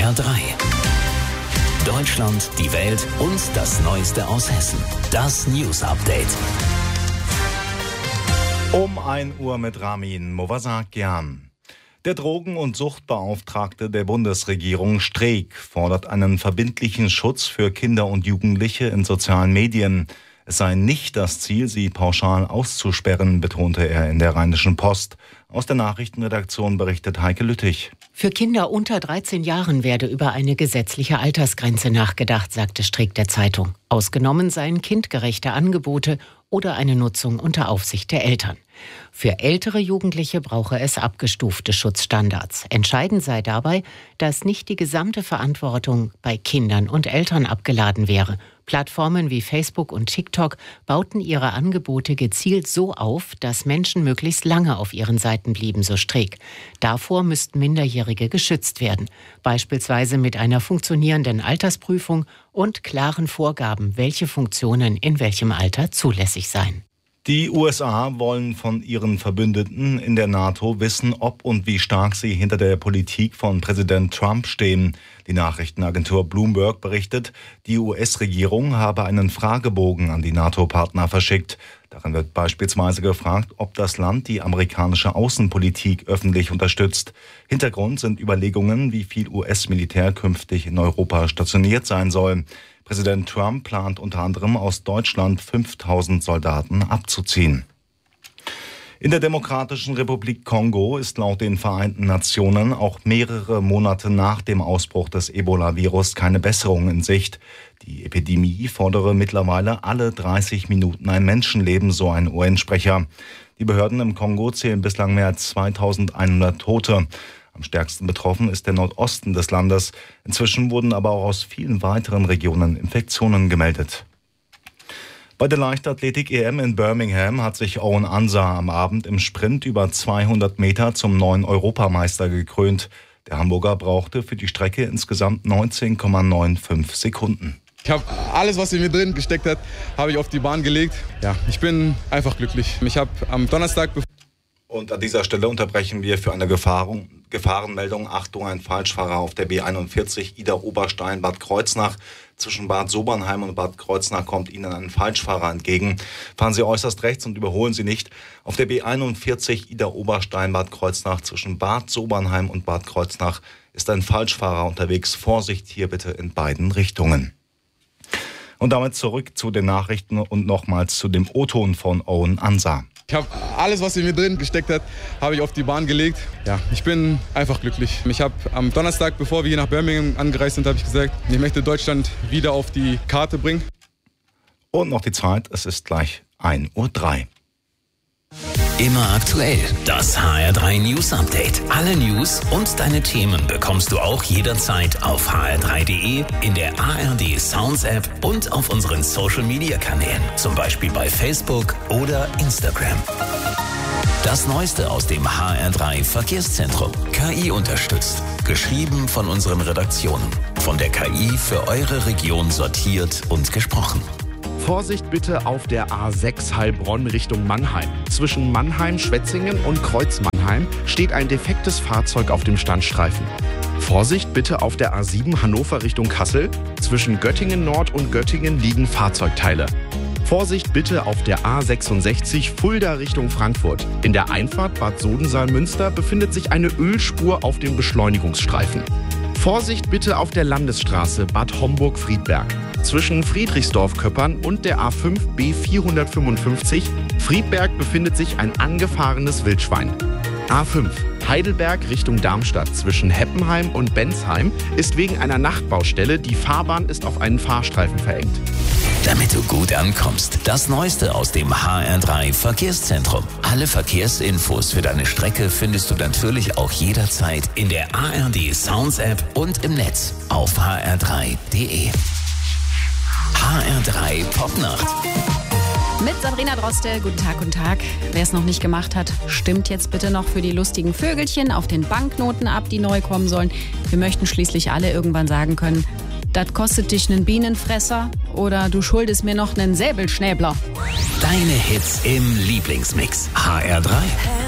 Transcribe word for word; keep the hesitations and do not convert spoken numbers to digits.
R drei. Deutschland, die Welt und das Neueste aus Hessen. Das News Update. Um ein Uhr mit Ramin Movasakian. Der Drogen- und Suchtbeauftragte der Bundesregierung Streeck fordert einen verbindlichen Schutz für Kinder und Jugendliche in sozialen Medien. Es sei nicht das Ziel, sie pauschal auszusperren, betonte er in der Rheinischen Post. Aus der Nachrichtenredaktion berichtet Heike Lüttich. Für Kinder unter dreizehn Jahren werde über eine gesetzliche Altersgrenze nachgedacht, sagte Streeck der Zeitung. Ausgenommen seien kindgerechte Angebote oder eine Nutzung unter Aufsicht der Eltern. Für ältere Jugendliche brauche es abgestufte Schutzstandards. Entscheidend sei dabei, dass nicht die gesamte Verantwortung bei Kindern und Eltern abgeladen wäre. Plattformen wie Facebook und TikTok bauten ihre Angebote gezielt so auf, dass Menschen möglichst lange auf ihren Seiten blieben, so Streeck. Davor müssten Minderjährige geschützt werden, beispielsweise mit einer funktionierenden Altersprüfung und klaren Vorgaben, welche Funktionen in welchem Alter zulässig seien. Die U S A wollen von ihren Verbündeten in der NATO wissen, ob und wie stark sie hinter der Politik von Präsident Trump stehen. Die Nachrichtenagentur Bloomberg berichtet, die U S-Regierung habe einen Fragebogen an die NATO-Partner verschickt. Darin wird beispielsweise gefragt, ob das Land die amerikanische Außenpolitik öffentlich unterstützt. Hintergrund sind Überlegungen, wie viel U S-Militär künftig in Europa stationiert sein soll. Präsident Trump plant unter anderem aus Deutschland fünftausend Soldaten abzuziehen. In der Demokratischen Republik Kongo ist laut den Vereinten Nationen auch mehrere Monate nach dem Ausbruch des Ebola-Virus keine Besserung in Sicht. Die Epidemie fordere mittlerweile alle dreißig Minuten ein Menschenleben, so ein U N-Sprecher. Die Behörden im Kongo zählen bislang mehr als zweitausendeinhundert Tote. Am stärksten betroffen ist der Nordosten des Landes. Inzwischen wurden aber auch aus vielen weiteren Regionen Infektionen gemeldet. Bei der Leichtathletik-E M in Birmingham hat sich Owen Ansah am Abend im Sprint über zweihundert Meter zum neuen Europameister gekrönt. Der Hamburger brauchte für die Strecke insgesamt neunzehn Komma fünfundneunzig Sekunden. Ich habe alles, was in mir drin gesteckt hat, habe ich auf die Bahn gelegt. Ja, ich bin einfach glücklich. Ich habe am Donnerstag... Und an dieser Stelle unterbrechen wir für eine Gefahren, Gefahrenmeldung. Achtung, ein Falschfahrer auf der B einundvierzig Idar-Oberstein-Bad Kreuznach. Zwischen Bad Sobernheim und Bad Kreuznach kommt Ihnen ein Falschfahrer entgegen. Fahren Sie äußerst rechts und überholen Sie nicht. Auf der B einundvierzig Idar-Oberstein-Bad Kreuznach zwischen Bad Sobernheim und Bad Kreuznach ist ein Falschfahrer unterwegs. Vorsicht hier bitte in beiden Richtungen. Und damit zurück zu den Nachrichten und nochmals zu dem O-Ton von Owen Ansah. Ich habe alles, was in mir drin gesteckt hat, habe ich auf die Bahn gelegt. Ja, ich bin einfach glücklich. Ich habe am Donnerstag, bevor wir hier nach Birmingham angereist sind, habe ich gesagt, ich möchte Deutschland wieder auf die Karte bringen. Und noch die Zeit, es ist gleich ein Uhr drei. Immer aktuell, das H R drei News Update. Alle News und deine Themen bekommst du auch jederzeit auf h r drei punkt d e, in der A R D Sounds App und auf unseren Social Media Kanälen, zum Beispiel bei Facebook oder Instagram. Das Neueste aus dem H R drei Verkehrszentrum. K I unterstützt. Geschrieben von unseren Redaktionen. Von der K I für eure Region sortiert und gesprochen. Vorsicht bitte auf der A sechs Heilbronn Richtung Mannheim. Zwischen Mannheim, Schwetzingen und Kreuz Mannheim steht ein defektes Fahrzeug auf dem Standstreifen. Vorsicht bitte auf der A sieben Hannover Richtung Kassel. Zwischen Göttingen Nord und Göttingen liegen Fahrzeugteile. Vorsicht bitte auf der A sechsundsechzig Fulda Richtung Frankfurt. In der Einfahrt Bad Sodensaal-Münster befindet sich eine Ölspur auf dem Beschleunigungsstreifen. Vorsicht bitte auf der Landesstraße Bad Homburg-Friedberg. Zwischen Friedrichsdorf-Köppern und der A fünf B vierhundertfünfundfünfzig Friedberg befindet sich ein angefahrenes Wildschwein. A fünf Heidelberg Richtung Darmstadt zwischen Heppenheim und Bensheim ist wegen einer Nachtbaustelle, die Fahrbahn ist auf einen Fahrstreifen verengt. Damit du gut ankommst, das Neueste aus dem H R drei Verkehrszentrum. Alle Verkehrsinfos für deine Strecke findest du natürlich auch jederzeit in der A R D Sounds App und im Netz auf h r drei punkt d e. H R drei Popnacht. Mit Sabrina Droste. Guten Tag, guten Tag. Wer es noch nicht gemacht hat, stimmt jetzt bitte noch für die lustigen Vögelchen auf den Banknoten ab, die neu kommen sollen. Wir möchten schließlich alle irgendwann sagen können, das kostet dich einen Bienenfresser oder du schuldest mir noch einen Säbelschnäbler. Deine Hits im Lieblingsmix. H R drei.